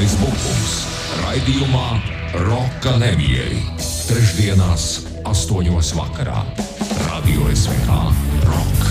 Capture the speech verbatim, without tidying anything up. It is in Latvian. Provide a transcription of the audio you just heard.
Andris Bukums raidījumā Roka nevieri. Trešdienās astoņos vakarā. Radio S V H Rock.